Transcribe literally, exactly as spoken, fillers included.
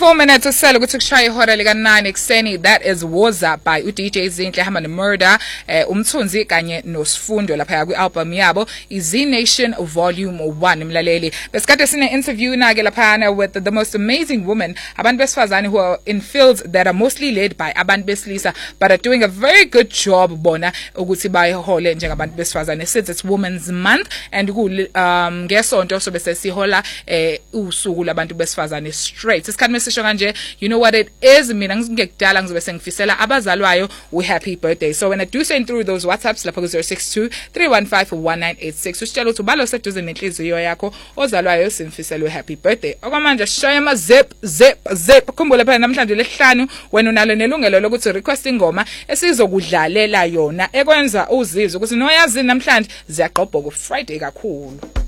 twenty-four minutes usele ukuthi kushaya ihora lika nine ekseni. That is Woza by u D J Zinhle hamba noMurder eh, umthunzi kanye noSifundo lapha kwi album yabo iZ Nation Volume one mlaleli. Besikade sine interview na ke lapha with the most amazing women abantu besifazane who are in fields that are mostly led by abantu besilisa but are doing a very good job bona ukuthi bayihole njengabantu besifazane since it's Women's Month and ku um ngesonto so bese sihola eh usuku labantu besifazane straight. Isikhathi mesisho kanje, you know what it is, mina ngingekudala ngizobe sengifisela abazalwayo we happy birthday. So when I do send through those WhatsApps lapha ku zero six two three one five one nine eight six usitshela ukuthi ubalo seduze nenhliziyo yakho ozalwayo simfisela happy birthday. Okwamanje shaya ama zip zip zip. Khumbula phela namhlanje lehlanu wena unalo nelungelo lokuthi request ingoma esizokudlalela yona ekwenza uzizwe ukuthi noyazi namhlanje ziyagqobhoka Friday kakhulu.